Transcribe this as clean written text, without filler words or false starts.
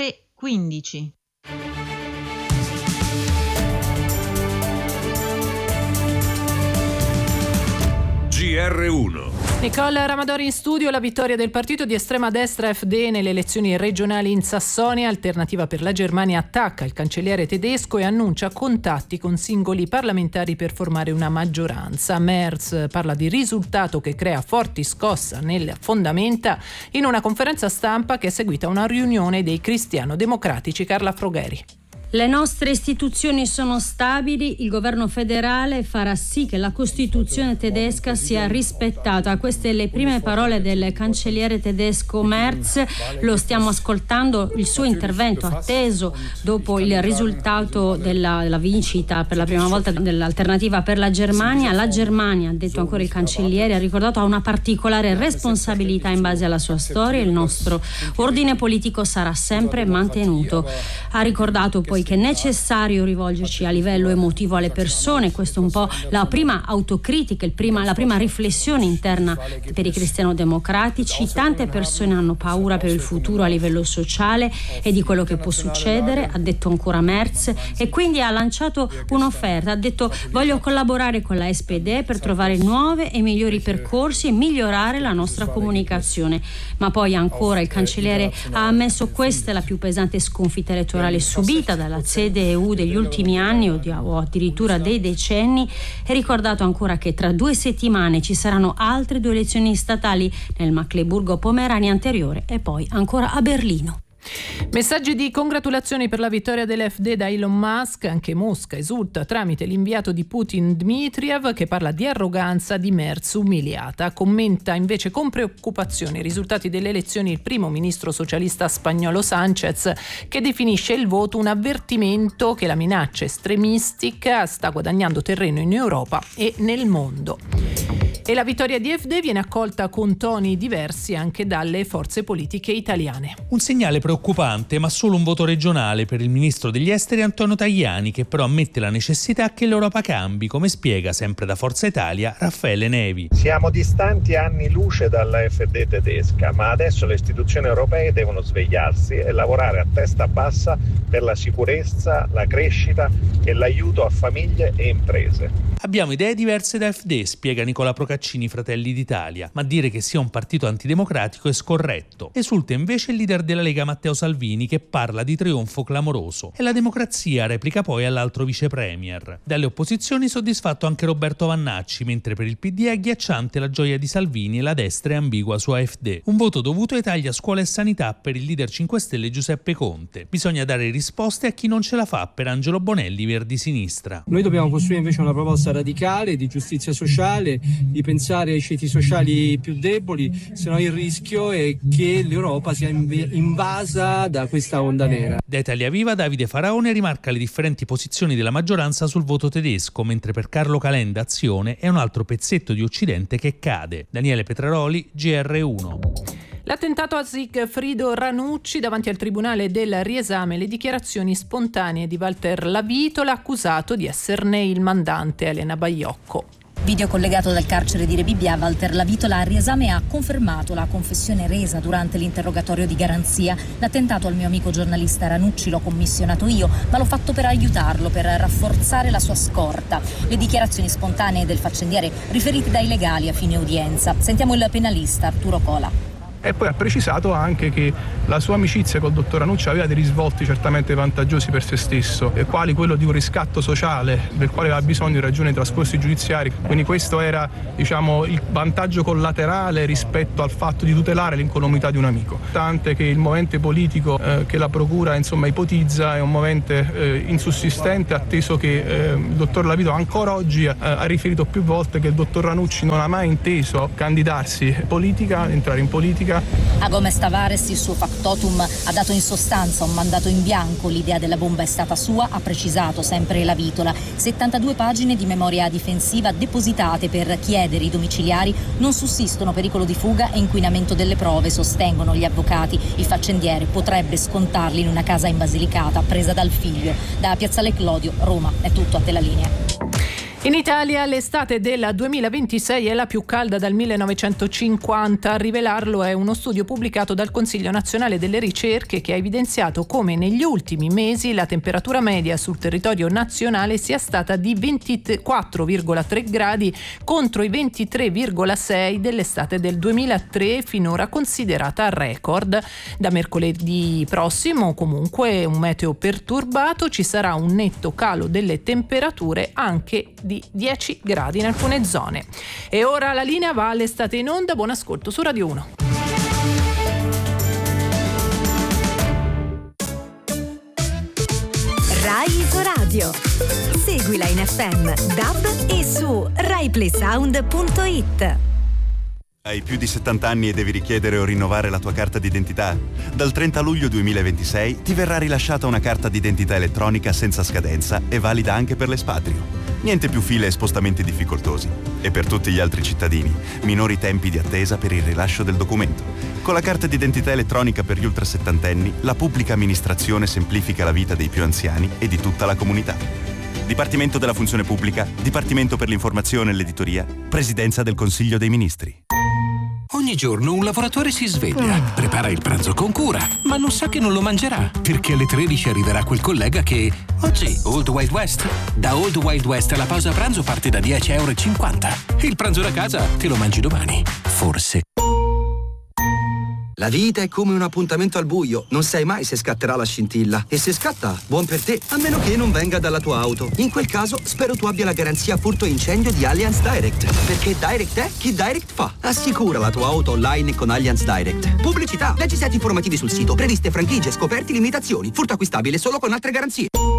7:15. GR1. Nicole Ramadori in studio. La vittoria del partito di estrema destra AfD nelle elezioni regionali in Sassonia. Alternativa per la Germania attacca il cancelliere tedesco e annuncia contatti con singoli parlamentari per formare una maggioranza. Merz parla di risultato che crea forti scossa nelle fondamenta in una conferenza stampa che è seguita a una riunione dei cristiano-democratici. Carla Frogheri. Le nostre istituzioni sono stabili, il governo federale farà sì che la Costituzione tedesca sia rispettata. Queste le prime parole del cancelliere tedesco Merz. Lo stiamo ascoltando, il suo intervento atteso dopo il risultato della vincita per la prima volta dell'alternativa per la Germania. La Germania, ha detto ancora il cancelliere, ha ricordato, ha una particolare responsabilità in base alla sua storia. Il nostro ordine politico sarà sempre mantenuto. Ha ricordato poi che è necessario rivolgerci a livello emotivo alle persone. Questo è un po' la prima autocritica, la prima riflessione interna per i cristiano-democratici. Tante persone hanno paura per il futuro a livello sociale e di quello che può succedere, ha detto ancora Merz, e quindi ha lanciato un'offerta. Ha detto: voglio collaborare con la SPD per trovare nuove e migliori percorsi e migliorare la nostra comunicazione. Ma poi ancora il cancelliere ha ammesso: questa è la più pesante sconfitta elettorale subita dalla CDU degli ultimi anni o addirittura dei decenni, e ricordato ancora che tra 2 settimane ci saranno altre 2 elezioni statali nel Mecklenburgo-Pomerania anteriore e poi ancora a Berlino. Messaggi di congratulazioni per la vittoria dell'AfD da Elon Musk. Anche Mosca esulta tramite l'inviato di Putin Dmitriev, che parla di arroganza di Merz umiliata. Commenta invece con preoccupazione i risultati delle elezioni il primo ministro socialista spagnolo Sánchez, che definisce il voto un avvertimento che la minaccia estremistica sta guadagnando terreno in Europa e nel mondo. E la vittoria di AfD viene accolta con toni diversi anche dalle forze politiche italiane. Un segnale preoccupante, ma solo un voto regionale per il ministro degli esteri Antonio Tajani, che però ammette la necessità che l'Europa cambi, come spiega sempre da Forza Italia Raffaele Nevi. Siamo distanti anni luce dalla AfD tedesca, ma adesso le istituzioni europee devono svegliarsi e lavorare a testa bassa per la sicurezza, la crescita e l'aiuto a famiglie e imprese. Abbiamo idee diverse da AfD, spiega Nicola Procaccini, Fratelli d'Italia, ma dire che sia un partito antidemocratico è scorretto. Esulta invece il leader della Lega Matteo Salvini, che parla di trionfo clamoroso. E la democrazia, replica poi all'altro vice premier. Dalle opposizioni soddisfatto anche Roberto Vannacci, mentre per il PD è agghiacciante la gioia di Salvini e la destra è ambigua su AfD. Un voto dovuto ai tagli a scuola e sanità per il leader 5 Stelle Giuseppe Conte. Bisogna dare risposte a chi non ce la fa, per Angelo Bonelli, Verdi Sinistra. Noi dobbiamo costruire invece una proposta radicale di giustizia sociale, di pensare ai ceti sociali più deboli, se no il rischio è che l'Europa sia invasa da questa onda nera. Da Italia Viva Davide Faraone rimarca le differenti posizioni della maggioranza sul voto tedesco, mentre per Carlo Calenda Azione è un altro pezzetto di Occidente che cade. Daniele Petraroli, GR1. L'attentato a Sigfrido Ranucci. Davanti al tribunale del riesame le dichiarazioni spontanee di Walter Lavitola, accusato di esserne il mandante. Elena Baiocco. Video collegato dal carcere di Rebibbia, Walter Lavitola al riesame ha confermato la confessione resa durante l'interrogatorio di garanzia. L'attentato al mio amico giornalista Ranucci l'ho commissionato io, ma l'ho fatto per aiutarlo, per rafforzare la sua scorta. Le dichiarazioni spontanee del faccendiere riferite dai legali a fine udienza. Sentiamo il penalista Arturo Cola. E poi ha precisato anche che la sua amicizia col dottor Ranucci aveva dei risvolti certamente vantaggiosi per se stesso, quali quello di un riscatto sociale del quale aveva bisogno in ragione dei trascorsi giudiziari. Quindi questo era, il vantaggio collaterale rispetto al fatto di tutelare l'incolumità di un amico. Tant'è che il movente politico che la procura ipotizza è un movente insussistente, atteso che il dottor Lavitola ancora oggi ha riferito più volte che il dottor Ranucci non ha mai inteso candidarsi entrare in politica. A Gomez Tavares il suo factotum ha dato in sostanza un mandato in bianco. L'idea della bomba è stata sua, ha precisato sempre Lavitola. 72 pagine di memoria difensiva depositate per chiedere i domiciliari. Non sussistono pericolo di fuga e inquinamento delle prove, sostengono gli avvocati. Il faccendiere potrebbe scontarli in una casa in Basilicata presa dal figlio. Da Piazzale Clodio, Roma. È tutto, a te la linea. In Italia l'estate del 2026 è la più calda dal 1950. A rivelarlo è uno studio pubblicato dal Consiglio Nazionale delle Ricerche che ha evidenziato come negli ultimi mesi la temperatura media sul territorio nazionale sia stata di 24,3 gradi contro i 23,6 dell'estate del 2003, finora considerata record. Da mercoledì prossimo comunque un meteo perturbato, ci sarà un netto calo delle temperature anche di 10 gradi in alcune zone. E ora la linea va all'estate in onda. Buon ascolto su Radio 1. Rai Isoradio. Seguila in FM, DAB e su RaiPlaySound.it. Hai più di 70 anni e devi richiedere o rinnovare la tua carta d'identità? Dal 30 luglio 2026 ti verrà rilasciata una carta d'identità elettronica senza scadenza e valida anche per l'espatrio. Niente più file e spostamenti difficoltosi. E per tutti gli altri cittadini, minori tempi di attesa per il rilascio del documento. Con la carta d'identità elettronica per gli ultrasettantenni, la pubblica amministrazione semplifica la vita dei più anziani e di tutta la comunità. Dipartimento della Funzione Pubblica, Dipartimento per l'Informazione e l'Editoria, Presidenza del Consiglio dei Ministri. Ogni giorno un lavoratore si sveglia, prepara il pranzo con cura, ma non sa che non lo mangerà, perché alle 13 arriverà quel collega che... Oggi, Old Wild West. Da Old Wild West la pausa pranzo parte da €10,50. Il pranzo da casa te lo mangi domani. Forse. La vita è come un appuntamento al buio, non sai mai se scatterà la scintilla. E se scatta, buon per te, a meno che non venga dalla tua auto. In quel caso, spero tu abbia la garanzia furto e incendio di Allianz Direct. Perché Direct è chi Direct fa. Assicura la tua auto online con Allianz Direct. Pubblicità, leggi set informativi sul sito, previste franchigie, scoperti, limitazioni. Furto acquistabile solo con altre garanzie.